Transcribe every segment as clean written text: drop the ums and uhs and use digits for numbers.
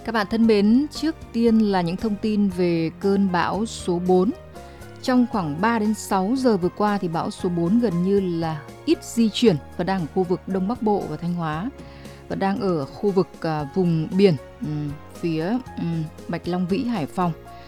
Các bạn thân mến, trước tiên là những thông tin về cơn bão số 4. Trong khoảng 3 đến 6 giờ vừa qua thì bão số 4 gần như là ít di chuyển và đang ở khu vực Đông Bắc Bộ và Thanh Hóa và đang ở khu vực vùng biển phía Bạch Long Vĩ, Hải Phòng.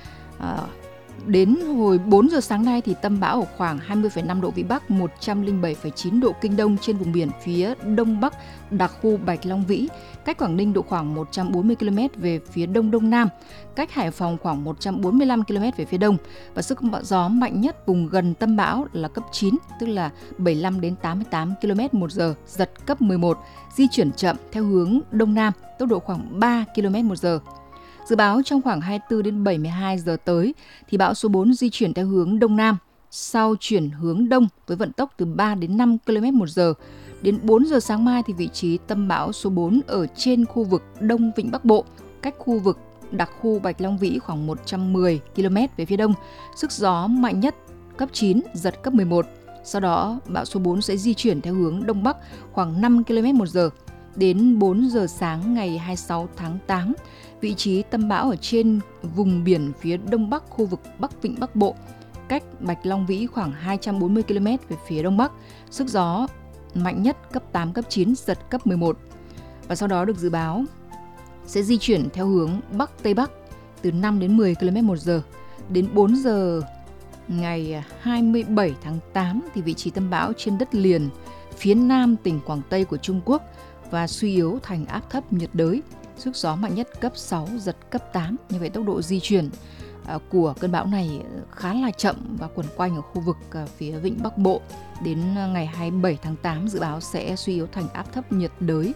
Đến hồi 4 giờ sáng nay thì tâm bão ở khoảng 20,5 độ Vĩ Bắc, 107,9 độ Kinh Đông trên vùng biển phía Đông Bắc đặc khu Bạch Long Vĩ, cách Quảng Ninh độ khoảng 140 km về phía Đông Đông Nam, cách Hải Phòng khoảng 145 km về phía Đông. Và sức gió mạnh nhất vùng gần tâm bão là cấp 9, tức là 75 đến 88 km/h, giật cấp 11, di chuyển chậm theo hướng Đông Nam, tốc độ khoảng 3 km/h. Dự báo trong khoảng 24 đến 72 giờ tới thì bão số 4 di chuyển theo hướng Đông Nam, sau chuyển hướng Đông với vận tốc từ 3 đến 5 km/h. Đến 4 giờ sáng mai thì vị trí tâm bão số 4 ở trên khu vực Đông Vịnh Bắc Bộ, cách khu vực đặc khu Bạch Long Vĩ khoảng 110 km về phía đông. Sức gió mạnh nhất cấp 9, giật cấp 11. Sau đó bão số 4 sẽ di chuyển theo hướng Đông Bắc khoảng 5 km/h. Đến 4 giờ sáng ngày 26 tháng 8, vị trí tâm bão ở trên vùng biển phía Đông Bắc khu vực Bắc Vịnh Bắc Bộ, cách Bạch Long Vĩ khoảng 240 km về phía Đông Bắc. Sức gió mạnh nhất cấp 8, cấp 9, giật cấp 11. Và sau đó được dự báo sẽ di chuyển theo hướng Bắc Tây Bắc từ 5 đến 10 km/h. Đến 4 giờ ngày 27 tháng 8 thì vị trí tâm bão trên đất liền phía nam tỉnh Quảng Tây của Trung Quốc và suy yếu thành áp thấp nhiệt đới. Sức gió mạnh nhất cấp 6, giật cấp 8. Như vậy tốc độ di chuyển của cơn bão này khá là chậm và quẩn quanh ở khu vực phía vịnh Bắc Bộ. Đến ngày 27 tháng 8 dự báo sẽ suy yếu thành áp thấp nhiệt đới.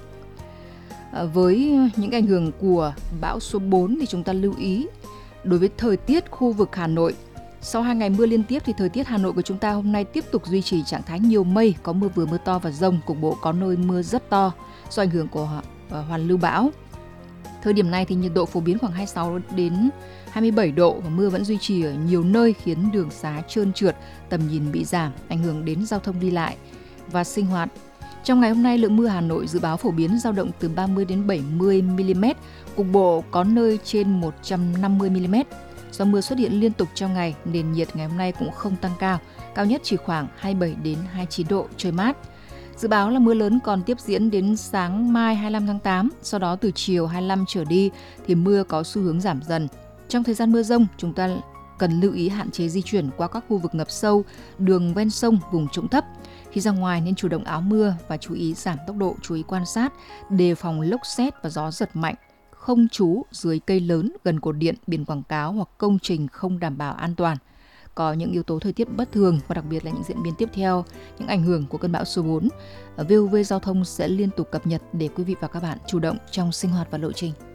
Với những ảnh hưởng của bão số 4 thì chúng ta lưu ý đối với thời tiết khu vực Hà Nội. Sau 2 ngày mưa liên tiếp thì thời tiết Hà Nội của chúng ta hôm nay tiếp tục duy trì trạng thái nhiều mây, có mưa vừa mưa to và dông, cục bộ có nơi mưa rất to do ảnh hưởng của hoàn lưu bão. Thời điểm này thì nhiệt độ phổ biến khoảng 26 đến 27 độ và mưa vẫn duy trì ở nhiều nơi khiến đường xá trơn trượt, tầm nhìn bị giảm, ảnh hưởng đến giao thông đi lại và sinh hoạt. Trong ngày hôm nay, lượng mưa Hà Nội dự báo phổ biến dao động từ 30 đến 70 mm, cục bộ có nơi trên 150 mm. Do mưa xuất hiện liên tục trong ngày, nền nhiệt ngày hôm nay cũng không tăng cao, cao nhất chỉ khoảng 27 đến 29 độ, trời mát. Dự báo là mưa lớn còn tiếp diễn đến sáng mai 25 tháng 8, sau đó từ chiều 25 trở đi thì mưa có xu hướng giảm dần. Trong thời gian mưa dông, chúng ta cần lưu ý hạn chế di chuyển qua các khu vực ngập sâu, đường ven sông, vùng trũng thấp. Khi ra ngoài nên chủ động áo mưa và chú ý giảm tốc độ, chú ý quan sát, đề phòng lốc sét và gió giật mạnh. Không trú dưới cây lớn, gần cột điện, biển quảng cáo hoặc công trình không đảm bảo an toàn. Có những yếu tố thời tiết bất thường và đặc biệt là những diễn biến tiếp theo, những ảnh hưởng của cơn bão số 4. VOV Giao thông sẽ liên tục cập nhật để quý vị và các bạn chủ động trong sinh hoạt và lộ trình.